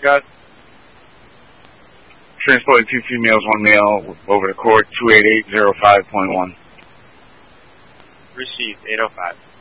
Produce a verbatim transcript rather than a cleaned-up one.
discuss? Transporting two females, one male, over the court, two eight eight zero five point one. Received, eight oh five.